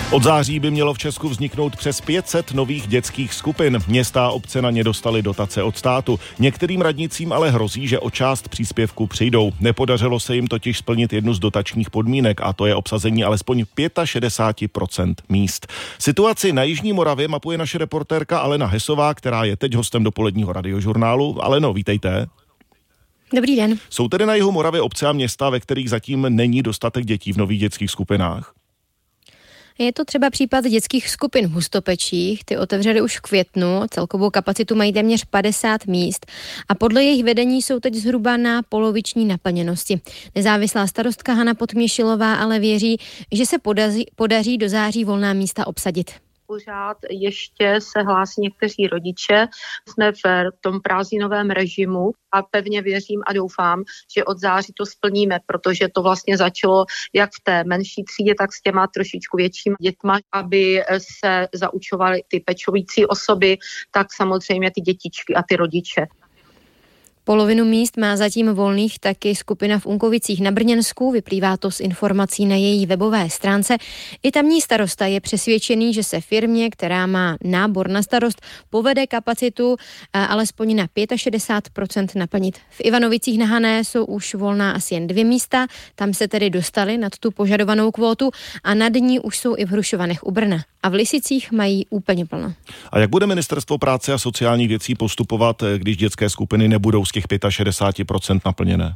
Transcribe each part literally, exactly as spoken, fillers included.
Od září by mělo v Česku vzniknout přes pět set nových dětských skupin. Města a obce na ně dostaly dotace od státu. Některým radnicím ale hrozí, že o část příspěvku přijdou. Nepodařilo se jim totiž splnit jednu z dotačních podmínek, a to je obsazení alespoň šedesát pět procent míst. Situaci na Jižní Moravě mapuje naše reportérka Alena Hesová, která je teď hostem dopoledního radiožurnálu. Aleno, vítejte. Dobrý den. Jsou tedy na jihu Moravy obce a města, ve kterých zatím není dostatek dětí v nových dětských skupinách? Je to třeba případ dětských skupin v Hustopečích. Ty otevřely už v květnu, celkovou kapacitu mají téměř padesát míst a podle jejich vedení jsou teď zhruba na poloviční naplněnosti. Nezávislá starostka Hana Podměšilová ale věří, že se podaří, podaří do září volná místa obsadit. Pořád ještě se hlásí někteří rodiče. Jsme v tom prázdninovém režimu a pevně věřím a doufám, že od září to splníme, protože to vlastně začalo jak v té menší třídě, tak s těma trošičku většíma dětma, aby se zaučovaly ty pečující osoby, tak samozřejmě ty dětičky a ty rodiče. Polovinu míst má zatím volných taky skupina v Unkovicích na Brněnsku, vyplývá to z informací na její webové stránce. I tamní starosta je přesvědčený, že se firmě, která má nábor na starost, povede kapacitu alespoň na šedesát pět procent naplnit. V Ivanovicích na Hané jsou už volná asi jen dvě místa, tam se tedy dostali nad tu požadovanou kvótu a nad ní už jsou i v Hrušovanech u Brna. A v Lisicích mají úplně plno. A jak bude Ministerstvo práce a sociálních věcí postupovat, když dětské skupiny nebudou z těch šedesát pět procent naplněné?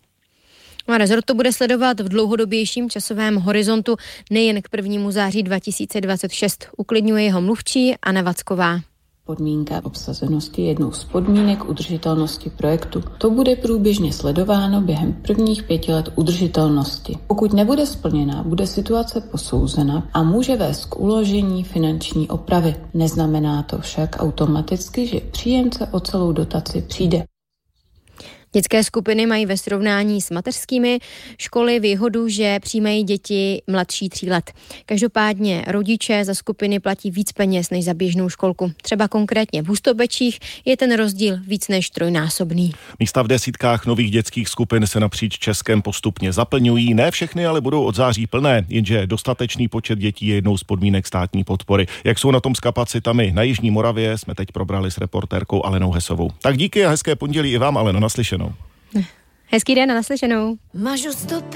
A rezort to bude sledovat v dlouhodobějším časovém horizontu nejen k prvnímu září dva tisíce dvacet šest, uklidňuje jeho mluvčí Anna Vacková. Podmínka obsazenosti je jednou z podmínek udržitelnosti projektu. To bude průběžně sledováno během prvních pěti let udržitelnosti. Pokud nebude splněna, bude situace posouzena a může vést k uložení finanční opravy. Neznamená to však automaticky, že příjemce o celou dotaci přijde. Dětské skupiny mají ve srovnání s mateřskými školy výhodu, že přijímají děti mladší tří let. Každopádně rodiče za skupiny platí víc peněz než za běžnou školku. Třeba konkrétně v Hustopečích je ten rozdíl víc než trojnásobný. Místa v desítkách nových dětských skupin se napříč Českem postupně zaplňují. Ne všechny ale budou od září plné, jenže dostatečný počet dětí je jednou z podmínek státní podpory. Jak jsou na tom s kapacitami na Jižní Moravě, jsme teď probrali s reportérkou Alenou Hesovou. Tak díky a hezké pondělí i vám, Aleno, naslyšenou. Hezký den a naslyšenou.